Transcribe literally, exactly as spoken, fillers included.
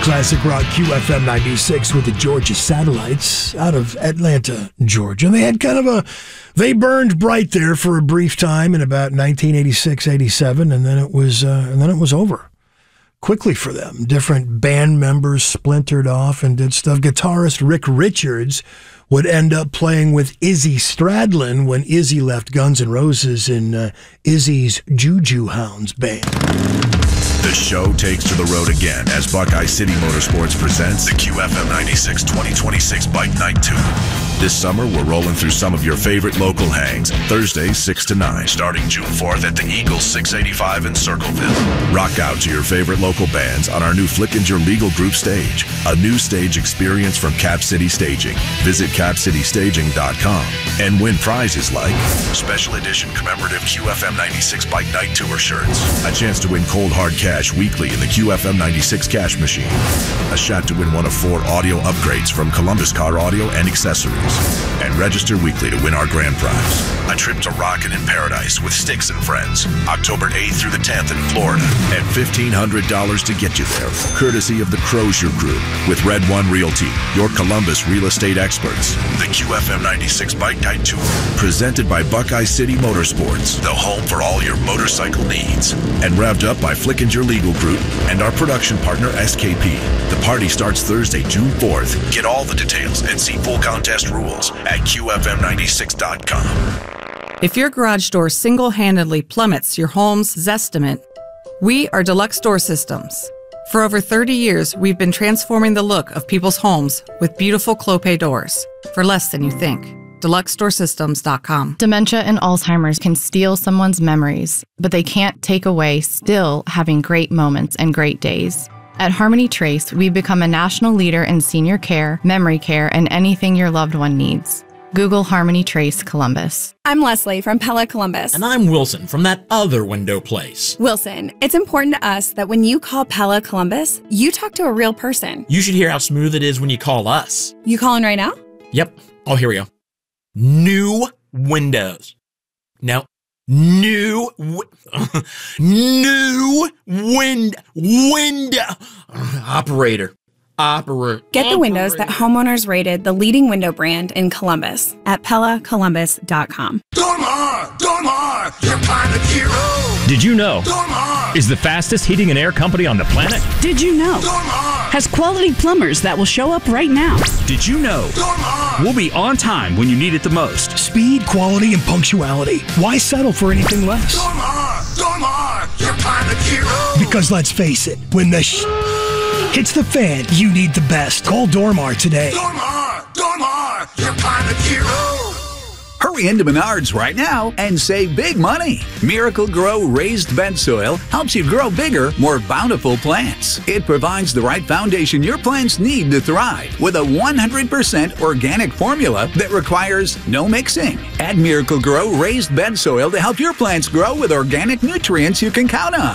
Classic Rock Q F M ninety-six with the Georgia Satellites out of Atlanta, Georgia. They had kind of a, they burned bright there for a brief time in about nineteen eighty-six, eighty-seven, and then it was, uh, and then it was over quickly for them. Different band members splintered off and did stuff. Guitarist Rick Richards would end up playing with Izzy Stradlin when Izzy left Guns N' Roses in uh, Izzy's Juju Hounds band. The show takes to the road again as Buckeye City Motorsports presents the Q F M ninety-six twenty twenty-six Bike Night two. This summer, we're rolling through some of your favorite local hangs, Thursday, six to nine, starting June fourth at the Eagle six eighty-five in Circleville. Rock out to your favorite local bands on our new Flickinger Legal Group stage, a new stage experience from Cap City Staging. Visit cap city staging dot com and win prizes like special edition commemorative Q F M ninety-six Bike Night Tour shirts, a chance to win cold hard cash weekly in the Q F M ninety-six cash machine, a shot to win one of four audio upgrades from Columbus Car Audio and Accessories, and register weekly to win our grand prize, a trip to Rockin' in Paradise with Styx and Friends, October eighth through the tenth in Florida, and fifteen hundred dollars to get you there, courtesy of the Crozier Group with Red One Realty, your Columbus real estate experts. The Q F M ninety-six Bike Night Tour, presented by Buckeye City Motorsports, the home for all your motorcycle needs, and revved up by Flickinger Legal Group and our production partner S K P. The party starts Thursday, June fourth. Get all the details and see full contest rules at Q F M ninety-six dot com. If your garage door single-handedly plummets your home's Zestimate, we are Deluxe Door Systems. For over thirty years, we've been transforming the look of people's homes with beautiful Clopay doors for less than you think. Deluxe Door Systems dot com. Dementia and Alzheimer's can steal someone's memories, but they can't take away still having great moments and great days. At Harmony Trace, we've become a national leader in senior care, memory care, and anything your loved one needs. Google Harmony Trace Columbus. I'm Leslie from Pella Columbus. And I'm Wilson from that other window place. Wilson, it's important to us that when you call Pella Columbus, you talk to a real person. You should hear how smooth it is when you call us. You calling right now? Yep. Oh, here we go. New windows. No. New, w- new wind, window, operator, operator. Get the windows that homeowners rated the leading window brand in Columbus at Pella Columbus dot com. Dormar, Dormar, your pilot hero. Did you know? Dormar is the fastest heating and air company on the planet? Did you know? Dormar has quality plumbers that will show up right now. Did you know? Dormar we'll be on time when you need it the most. Speed, quality, and punctuality. Why settle for anything less? Dormar, Dormar, your pilot hero. Because let's face it, when the sh- hits the fan, you need the best. Call Dormar today. Dormar, Dormar, your pilot hero. Hurry into Menards right now and save big money. Miracle Grow Raised Bed Soil helps you grow bigger, more bountiful plants. It provides the right foundation your plants need to thrive with a one hundred percent organic formula that requires no mixing. Add Miracle Grow Raised Bed Soil to help your plants grow with organic nutrients you can count on.